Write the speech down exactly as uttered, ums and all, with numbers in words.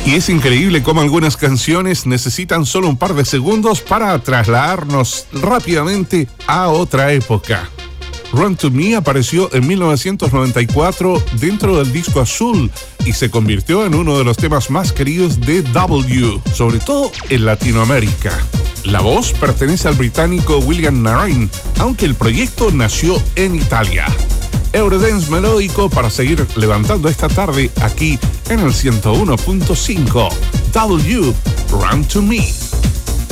Y es increíble cómo algunas canciones necesitan solo un par de segundos para trasladarnos rápidamente a otra época. Run to Me apareció en mil novecientos noventa y cuatro dentro del disco azul y se convirtió en uno de los temas más queridos de W, sobre todo en Latinoamérica. La voz pertenece al británico William Narain, aunque el proyecto nació en Italia. Eurodance melódico para seguir levantando esta tarde aquí en el ciento uno punto cinco. W, Run to Me.